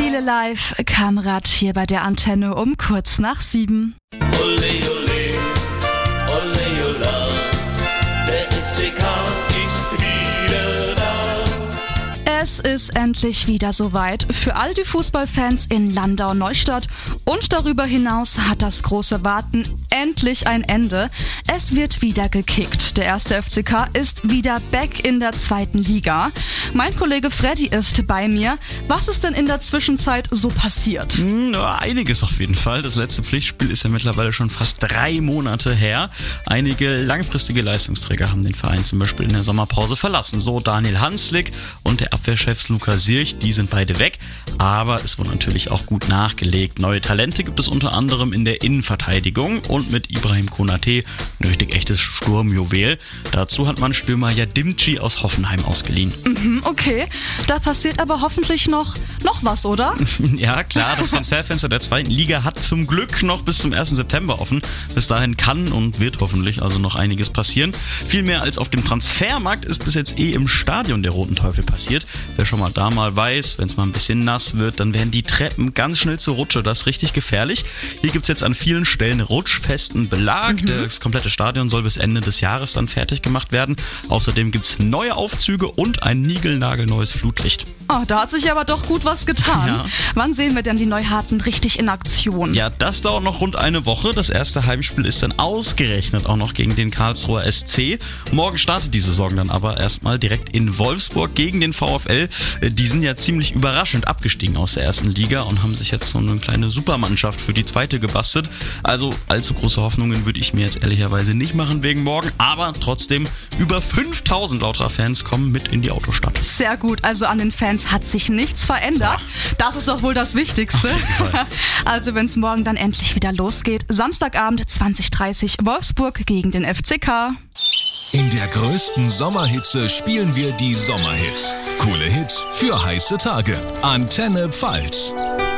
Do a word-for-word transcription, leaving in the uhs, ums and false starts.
Seele live, Kamrat hier bei der Antenne um kurz nach sieben. Ole, ole, ole, ola, der F C K ist wieder da. Es ist endlich wieder soweit für all die Fußballfans in Landau-Neustadt und darüber hinaus hat das große Warten endlich ein Ende. Es wird wieder gekickt. Der erste F C K ist wieder back in der zweiten Liga. Mein Kollege Freddy ist bei mir. Was ist denn in der Zwischenzeit so passiert? Hm, ja, einiges auf jeden Fall. Das letzte Pflichtspiel ist ja mittlerweile schon fast drei Monate her. Einige langfristige Leistungsträger haben den Verein zum Beispiel in der Sommerpause verlassen. So Daniel Hanslik und der Abwehrchef Luka Sirch, die sind beide weg. Aber es wurde natürlich auch gut nachgelegt. Neue Talente gibt es unter anderem in der Innenverteidigung und mit Ibrahim Konate ein richtig echtes Sturmjuwel. Dazu hat man Stürmer Yadimci aus Hoffenheim ausgeliehen. Mhm, okay, da passiert aber hoffentlich noch, noch was, oder? Ja klar, das Transferfenster der zweiten Liga hat zum Glück noch bis zum ersten September offen. Bis dahin kann und wird hoffentlich also noch einiges passieren. Viel mehr als auf dem Transfermarkt ist bis jetzt eh im Stadion der Roten Teufel passiert. Wer schon mal da mal weiß, wenn es mal ein bisschen nass wird, dann werden die Treppen ganz schnell zur Rutsche. Das ist richtig gefährlich. Hier gibt es jetzt an vielen Stellen rutschfesten Belag. Mhm. Das komplette Stadion soll bis Ende des Jahres dann fertig gemacht werden. Außerdem gibt es neue Aufzüge und ein niegelnagelneues Flutlicht. Oh, da hat sich aber doch gut was getan. Ja. Wann sehen wir denn die Neuharten richtig in Aktion? Ja, das dauert noch rund eine Woche. Das erste Heimspiel ist dann ausgerechnet auch noch gegen den Karlsruher S C. Morgen startet die Saison dann aber erstmal direkt in Wolfsburg gegen den VfL. Die sind ja ziemlich überraschend abgestiegen aus der ersten Liga und haben sich jetzt so eine kleine Supermannschaft für die zweite gebastelt. Also allzu große Hoffnungen würde ich mir jetzt ehrlicherweise nicht machen wegen morgen. Aber trotzdem, über fünftausend Lauterer-Fans kommen mit in die Autostadt. Sehr gut, also an den Fans hat sich nichts verändert. So. Das ist doch wohl das Wichtigste. Auf jeden Fall. Also wenn es morgen dann endlich wieder losgeht. Samstagabend zwanzig Uhr dreißig Wolfsburg gegen den F C K. In der größten Sommerhitze spielen wir die Sommerhits. Coole Hits für heiße Tage. Antenne Pfalz.